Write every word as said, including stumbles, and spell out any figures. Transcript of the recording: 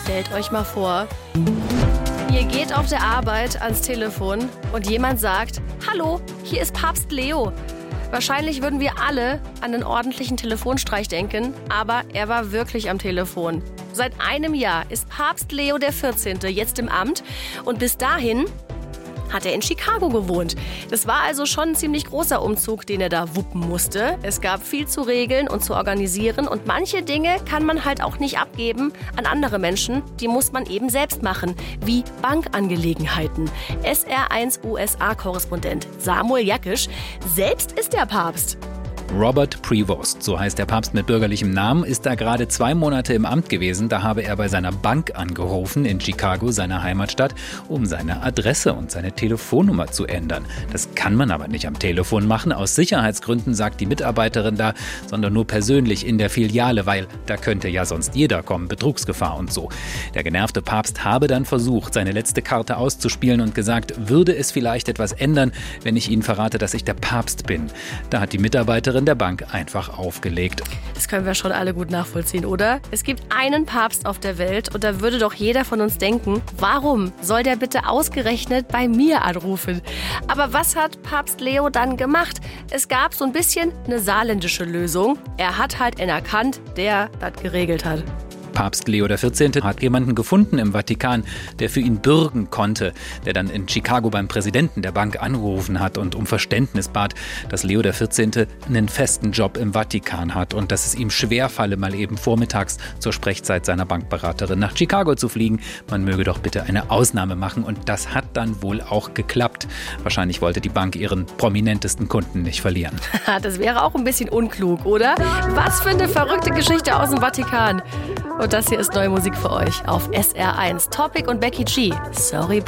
Stellt euch mal vor, ihr geht auf der Arbeit ans Telefon und jemand sagt, hallo, hier ist Papst Leo. Wahrscheinlich würden wir alle an einen ordentlichen Telefonstreich denken, aber er war wirklich am Telefon. Seit einem Jahr ist Papst Leo der vierzehnte jetzt im Amt und bis dahin hat er in Chicago gewohnt. Das war also schon ein ziemlich großer Umzug, den er da wuppen musste. Es gab viel zu regeln und zu organisieren und manche Dinge kann man halt auch nicht abgeben an andere Menschen. Die muss man eben selbst machen, wie Bankangelegenheiten. S R eins U S A-Korrespondent Samuel Jakisch selbst ist der Papst. Robert Prevost, so heißt der Papst mit bürgerlichem Namen, ist da gerade zwei Monate im Amt gewesen. Da habe er bei seiner Bank angerufen in Chicago, seiner Heimatstadt, um seine Adresse und seine Telefonnummer zu ändern. Das kann man aber nicht am Telefon machen, aus Sicherheitsgründen, sagt die Mitarbeiterin da, sondern nur persönlich in der Filiale, weil da könnte ja sonst jeder kommen, Betrugsgefahr und so. Der genervte Papst habe dann versucht, seine letzte Karte auszuspielen und gesagt, würde es vielleicht etwas ändern, wenn ich Ihnen verrate, dass ich der Papst bin. Da hat die Mitarbeiterin der Bank einfach aufgelegt. Das können wir schon alle gut nachvollziehen, oder? Es gibt einen Papst auf der Welt und da würde doch jeder von uns denken, warum soll der bitte ausgerechnet bei mir anrufen? Aber was hat Papst Leo dann gemacht? Es gab so ein bisschen eine saarländische Lösung. Er hat halt einen erkannt, der das geregelt hat. Papst Leo der vierzehnte hat jemanden gefunden im Vatikan, der für ihn bürgen konnte, der dann in Chicago beim Präsidenten der Bank angerufen hat und um Verständnis bat, dass Leo der vierzehnte einen festen Job im Vatikan hat und dass es ihm schwerfalle, mal eben vormittags zur Sprechzeit seiner Bankberaterin nach Chicago zu fliegen. Man möge doch bitte eine Ausnahme machen und das hat dann wohl auch geklappt. Wahrscheinlich wollte die Bank ihren prominentesten Kunden nicht verlieren. Das wäre auch ein bisschen unklug, oder? Was für eine verrückte Geschichte aus dem Vatikan. Und das hier ist neue Musik für euch auf S R eins. Topic und Becky G. Sorry,